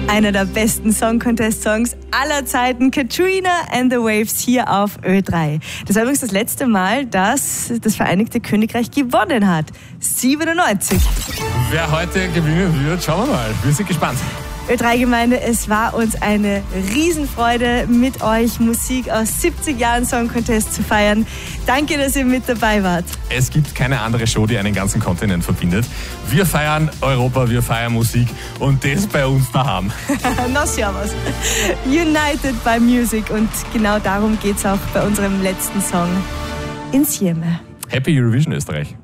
Einer der besten Song Contest Songs aller Zeiten, Katrina and the Waves hier auf Ö3. Das war übrigens das letzte Mal, dass das Vereinigte Königreich gewonnen hat. 97. Wer heute gewinnen wird, schauen wir mal. Wir sind gespannt. Ö3-Gemeinde, es war uns eine Riesenfreude, mit euch Musik aus 70 Jahren Song Contest zu feiern. Danke, dass ihr mit dabei wart. Es gibt keine andere Show, die einen ganzen Kontinent verbindet. Wir feiern Europa, wir feiern Musik und das bei uns daheim. Na servus. United by Music, und genau darum geht's auch bei unserem letzten Song, Insieme. Happy Eurovision Österreich.